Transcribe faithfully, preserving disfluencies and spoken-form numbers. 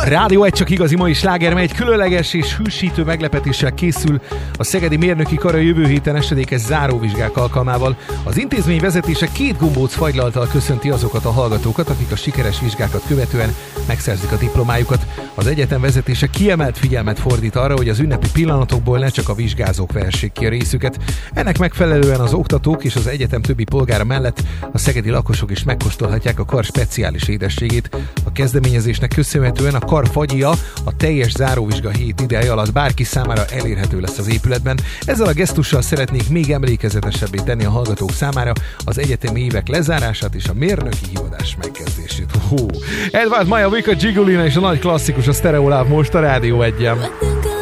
Rádió egy csak igazi mai sláger, mely egy különleges és hűsítő meglepetéssel készül a Szegedi Mérnöki Kara jövő héten esedékes záróvizsgák alkalmával. Az intézmény vezetése két gombóc fagylalttal köszönti azokat a hallgatókat, akik a sikeres vizsgákat követően megszerzik a diplomájukat. Az egyetem vezetése kiemelt figyelmet fordít arra, hogy az ünnepi pillanatokból ne csak a vizsgázók vehessék ki a részüket. Ennek megfelelően az oktatók és az egyetem többi polgára mellett a szegedi lakosok is megkóstolhatják a kar speciális édességét. A kezdeményezésnek köszönhetően a kar fagyja a teljes záróvizsga hét ideje alatt bárki számára elérhető lesz az épületben. Ezzel a gesztussal szeretnék még emlékezetesebbé tenni a hallgatók számára az egyetemi évek lezárását és a mérnöki hivatás megkezdését. Hú. Edward Maja, Vika Gigolina és a nagy klasszikus, a Stereolab most a Rádió egyen.